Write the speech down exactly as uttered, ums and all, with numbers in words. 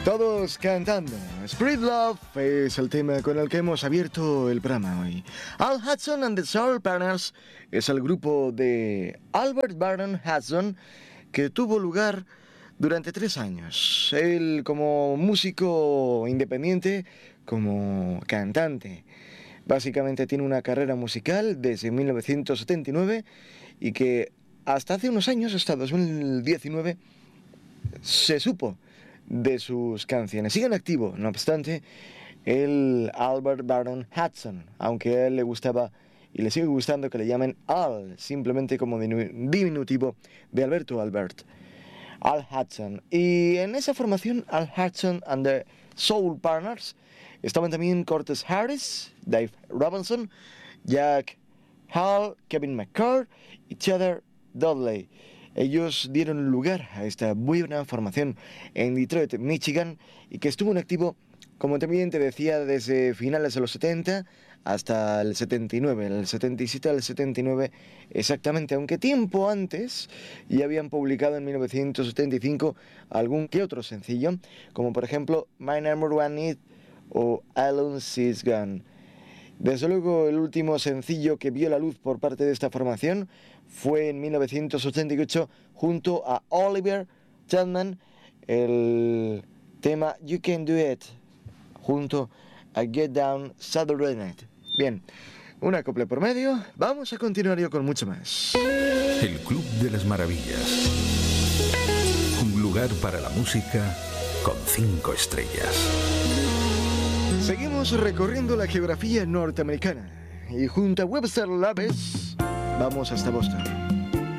Todos cantando. Spirit Love es el tema con el que hemos abierto el programa hoy. Al Hudson and the Soul Partners es el grupo de Albert Barton Hudson que tuvo lugar durante tres años. Él como músico independiente, como cantante. Básicamente tiene una carrera musical desde mil novecientos setenta y nueve y que hasta hace unos años, hasta dos mil diecinueve, se supo de sus canciones. Sigue en activo, no obstante, el Albert Barton Hudson, aunque a él le gustaba y le sigue gustando que le llamen Al, simplemente como diminutivo de Alberto Albert. Al Hudson. Y en esa formación, Al Hudson and the Soul Partners, estaban también Curtis Harris, Dave Robinson, Jack Hall, Kevin McCord y Cheddar Dudley. Ellos dieron lugar a esta muy buena formación en Detroit, Michigan, y que estuvo en activo, como también te decía, desde finales de los setenta hasta el setenta y nueve, el setenta y siete al setenta y nueve exactamente, aunque tiempo antes ya habían publicado en mil novecientos setenta y cinco algún que otro sencillo, como por ejemplo My Number One Need o Alone She's Gone. Desde luego el último sencillo que vio la luz por parte de esta formación fue en mil novecientos ochenta y ocho junto a Oliver Chapman, el tema You Can Do It, junto a Get Down Saturday Night. Bien, una copla por medio, vamos a continuar yo con mucho más. El Club de las Maravillas, un lugar para la música con cinco estrellas. Seguimos recorriendo la geografía norteamericana y junto a Webster Laves vamos hasta Boston.